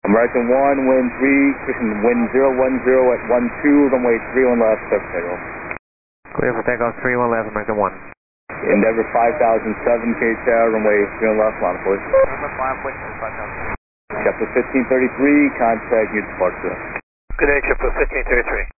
American 1, wind 3, pushing wind 010 at 12, runway 31 left, subtitle. Clear for takeoff 31 left, American 1. Endeavor 5007, Cape Tower, runway 31 left, line of voice. Chapter 1533, contact new departure. Good day, Chapter 1533.